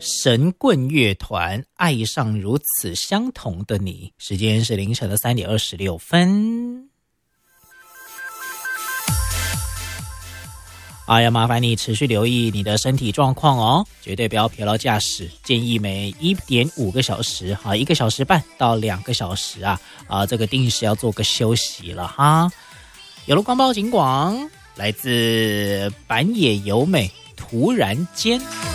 神棍乐团爱上如此相同的你。时间是凌晨的3点26分。要麻烦你持续留意你的身体状况哦，绝对不要疲劳驾驶，建议每 1.5个小时1个小时半到2个小时这个定时要做个休息了哈。有了光报警广，来自板野由美突然间。